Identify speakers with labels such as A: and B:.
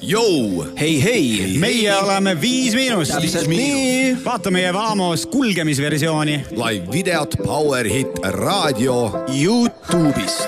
A: Jou!
B: Hei!
C: Meie oleme 5 Miinust.
A: Täpselt nii.
C: Vaata meie Vaamos kulgemisversiooni.
A: Live videot Power Hit raadio
B: YouTube'is.